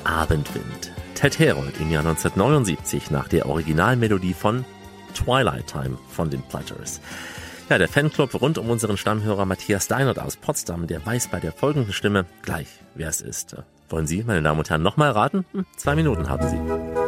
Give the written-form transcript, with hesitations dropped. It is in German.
Abendwind. Ted Herold im Jahr 1979 nach der Originalmelodie von Twilight Time von den Platters. Ja, der Fanclub rund um unseren Stammhörer Matthias Deinert aus Potsdam, der weiß bei der folgenden Stimme gleich, wer es ist. Wollen Sie, meine Damen und Herren, nochmal raten? 2 Minuten haben Sie.